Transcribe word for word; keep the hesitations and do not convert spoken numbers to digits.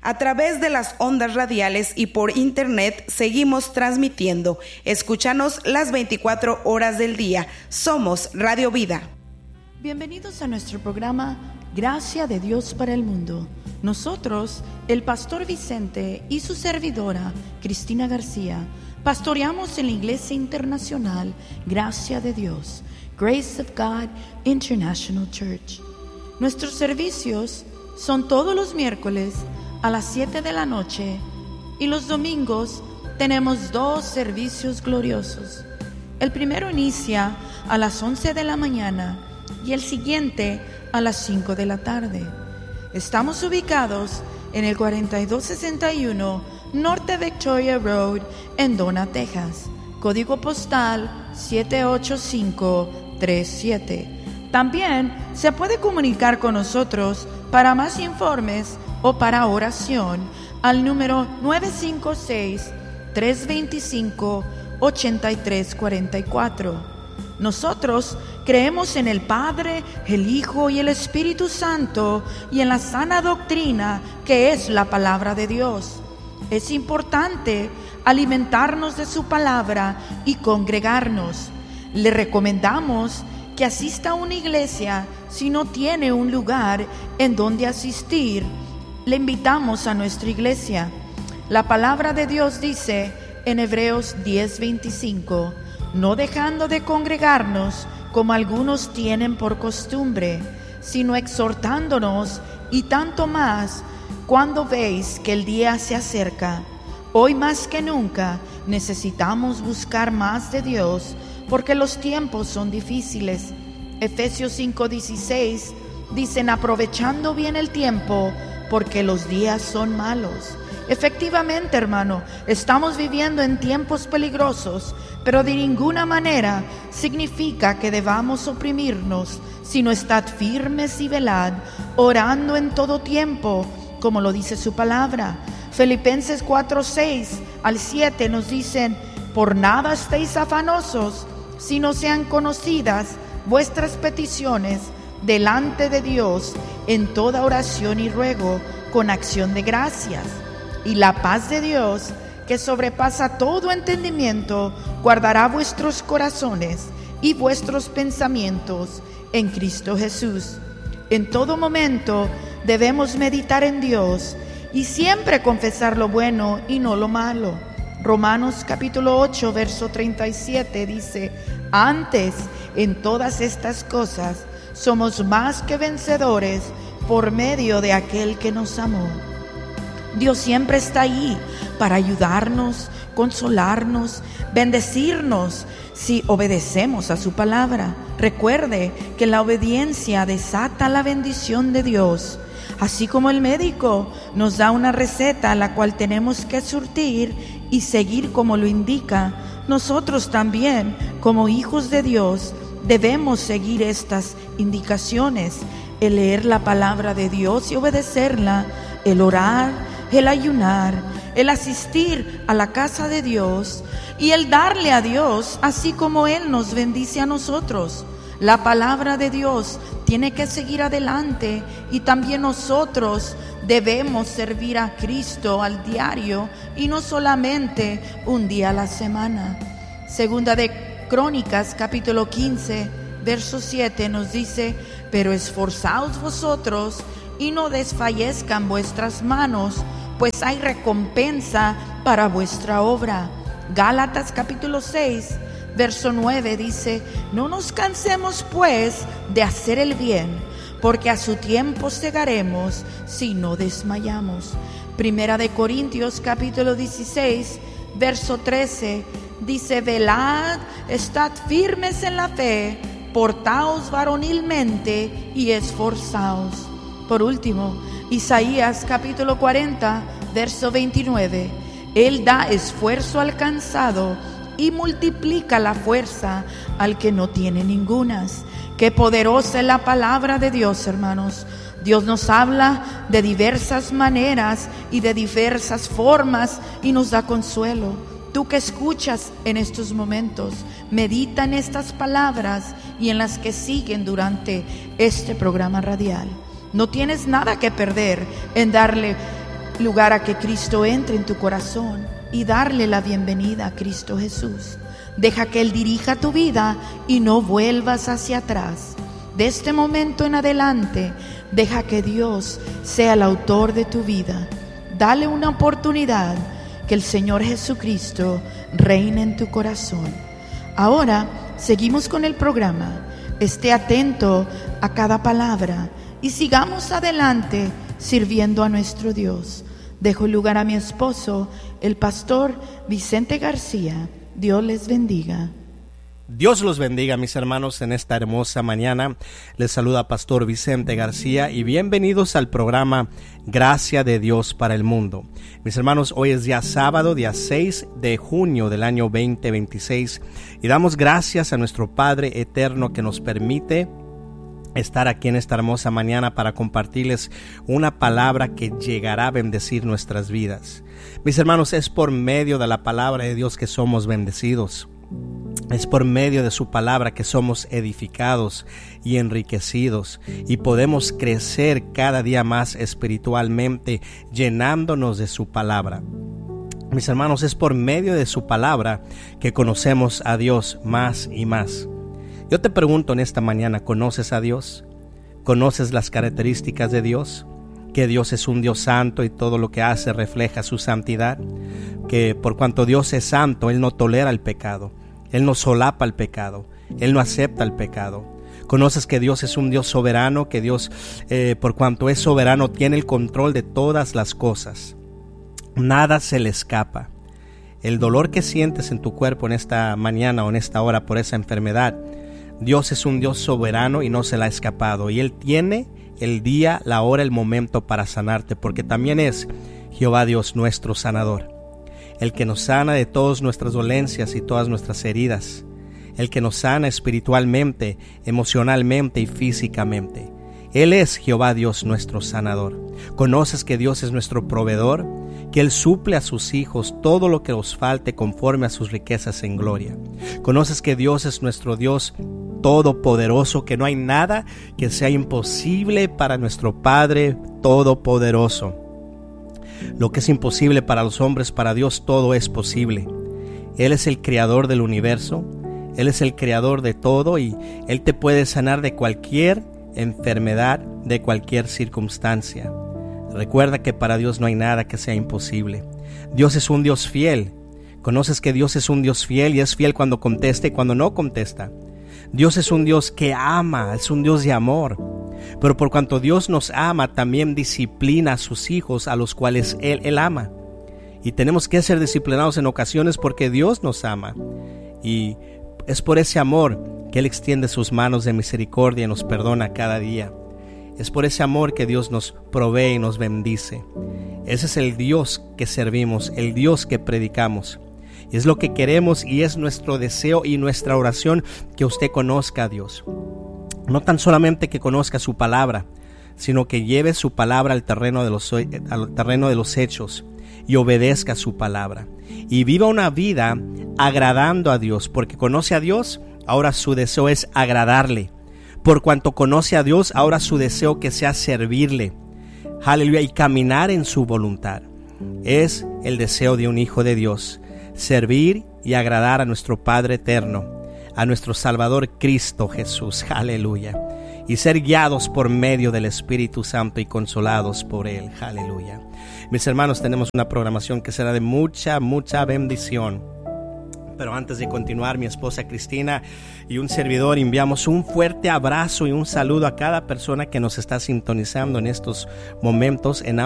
A través de las ondas radiales y por internet seguimos transmitiendo. Escúchanos las veinticuatro horas del día. Somos Radio Vida. Bienvenidos a nuestro programa Gracia de Dios para el Mundo. Nosotros, el pastor Vicente y su servidora Cristina García, pastoreamos en la Iglesia Internacional Gracia de Dios, Grace of God International Church. Nuestros servicios son todos los miércoles a las siete de la noche y los domingos tenemos dos servicios gloriosos. El primero inicia a las once de la mañana y el siguiente a las cinco de la tarde. Estamos ubicados en el cuarenta y dos sesenta y uno Norte Victoria Road en Donna, Texas, código postal siete ocho cinco tres siete. También se puede comunicar con nosotros para más informes o para oración al número nueve cinco seis, tres dos cinco, ocho tres cuatro cuatro. Nosotros creemos en el Padre, el Hijo y el Espíritu Santo y en la sana doctrina que es la palabra de Dios. Es importante alimentarnos de su palabra y congregarnos. Le recomendamos que asista a una iglesia si no tiene un lugar en donde asistir. Le invitamos a nuestra iglesia. La palabra de Dios dice en Hebreos diez veinticinco, no dejando de congregarnos como algunos tienen por costumbre, sino exhortándonos, y tanto más cuando veis que el día se acerca. Hoy más que nunca necesitamos buscar más de Dios porque los tiempos son difíciles. Efesios cinco dieciséis dicen, aprovechando bien el tiempo porque los días son malos. Efectivamente, hermano, estamos viviendo en tiempos peligrosos, pero de ninguna manera significa que debamos oprimirnos, sino estad firmes y velad, orando en todo tiempo, como lo dice su palabra. Filipenses cuatro seis al siete nos dicen, por nada estéis afanosos, sino sean conocidas vuestras peticiones delante de Dios en toda oración y ruego con acción de gracias. Y la paz de Dios, que sobrepasa todo entendimiento, guardará vuestros corazones y vuestros pensamientos en Cristo Jesús. En todo momento debemos meditar en Dios y siempre confesar lo bueno y no lo malo. Romanos capítulo ocho, verso treinta y siete dice, antes en todas estas cosas somos más que vencedores por medio de aquel que nos amó. Dios siempre está ahí para ayudarnos, consolarnos, bendecirnos si obedecemos a su palabra. Recuerde que la obediencia desata la bendición de Dios. Así como el médico nos da una receta a la cual tenemos que surtir y seguir como lo indica, nosotros también, como hijos de Dios, debemos seguir estas indicaciones: el leer la palabra de Dios y obedecerla, el orar, el ayunar, el asistir a la casa de Dios y el darle a Dios así como Él nos bendice a nosotros. La palabra de Dios tiene que seguir adelante y también nosotros debemos servir a Cristo al diario y no solamente un día a la semana. Segunda de Crónicas capítulo quince verso siete nos dice, pero esforzaos vosotros y no desfallezcan vuestras manos, pues hay recompensa para vuestra obra. Gálatas capítulo seis verso nueve dice, no nos cansemos pues de hacer el bien, porque a su tiempo segaremos si no desmayamos. Primera de Corintios capítulo dieciséis verso trece dice, velad, estad firmes en la fe, portaos varonilmente y esforzaos. Por último, Isaías capítulo cuarenta verso veintinueve, Él da esfuerzo al cansado y multiplica la fuerza al que no tiene ningunas. Qué poderosa es la palabra de Dios, hermanos. Dios nos habla de diversas maneras y de diversas formas y nos da consuelo. Tú que escuchas en estos momentos, medita en estas palabras y en las que siguen durante este programa radial. No tienes nada que perder en darle lugar a que Cristo entre en tu corazón y darle la bienvenida a Cristo Jesús. Deja que Él dirija tu vida y no vuelvas hacia atrás. De este momento en adelante, deja que Dios sea el autor de tu vida. Dale una oportunidad, que el Señor Jesucristo reine en tu corazón. Ahora seguimos con el programa. Esté atento a cada palabra y sigamos adelante sirviendo a nuestro Dios. Dejo lugar a mi esposo, el pastor Vicente García. Dios les bendiga. Dios los bendiga, mis hermanos, en esta hermosa mañana. Les saluda Pastor Vicente García y bienvenidos al programa Gracia de Dios para el Mundo. Mis hermanos, hoy es día sábado, día seis de junio del año veinte veintiséis, y damos gracias a nuestro Padre eterno que nos permite estar aquí en esta hermosa mañana para compartirles una palabra que llegará a bendecir nuestras vidas. Mis hermanos, es por medio de la palabra de Dios que somos bendecidos. Es por medio de su palabra que somos edificados y enriquecidos y podemos crecer cada día más espiritualmente, llenándonos de su palabra. Mis hermanos, es por medio de su palabra que conocemos a Dios más y más. Yo te pregunto en esta mañana, ¿conoces a Dios? ¿Conoces las características de Dios? Que Dios es un Dios santo y todo lo que hace refleja su santidad. Que por cuanto Dios es santo, Él no tolera el pecado. Él no solapa el pecado. Él no acepta el pecado. Conoces que Dios es un Dios soberano, que Dios, eh, por cuanto es soberano, tiene el control de todas las cosas. Nada se le escapa. El dolor que sientes en tu cuerpo en esta mañana o en esta hora por esa enfermedad, Dios es un Dios soberano y no se le ha escapado. Y Él tiene el día, la hora, el momento para sanarte, porque también es Jehová Dios nuestro sanador. El que nos sana de todas nuestras dolencias y todas nuestras heridas. El que nos sana espiritualmente, emocionalmente y físicamente. Él es Jehová Dios nuestro sanador. ¿Conoces que Dios es nuestro proveedor? Que Él suple a sus hijos todo lo que os falte conforme a sus riquezas en gloria. ¿Conoces que Dios es nuestro Dios todopoderoso? Que no hay nada que sea imposible para nuestro Padre todopoderoso. Lo que es imposible para los hombres, para Dios todo es posible. Él es el creador del universo, Él es el creador de todo y Él te puede sanar de cualquier enfermedad, de cualquier circunstancia. Recuerda que para Dios no hay nada que sea imposible. Dios es un Dios fiel. Conoces que Dios es un Dios fiel y es fiel cuando contesta y cuando no contesta. Dios es un Dios que ama, es un Dios de amor. Pero por cuanto Dios nos ama, también disciplina a sus hijos a los cuales Él, Él ama. Y tenemos que ser disciplinados en ocasiones porque Dios nos ama. Y es por ese amor que Él extiende sus manos de misericordia y nos perdona cada día. Es por ese amor que Dios nos provee y nos bendice. Ese es el Dios que servimos, el Dios que predicamos. Y es lo que queremos y es nuestro deseo y nuestra oración, que usted conozca a Dios. No tan solamente que conozca su palabra, sino que lleve su palabra al terreno de los, al terreno de los hechos y obedezca su palabra. Y viva una vida agradando a Dios, porque conoce a Dios, ahora su deseo es agradarle. Por cuanto conoce a Dios, ahora su deseo que sea servirle. Aleluya, y caminar en su voluntad. Es el deseo de un hijo de Dios, servir y agradar a nuestro Padre eterno, a nuestro Salvador Cristo Jesús, aleluya, y ser guiados por medio del Espíritu Santo y consolados por Él, aleluya. Mis hermanos, tenemos una programación que será de mucha, mucha bendición. Pero antes de continuar, mi esposa Cristina y un servidor enviamos un fuerte abrazo y un saludo a cada persona que nos está sintonizando en estos momentos en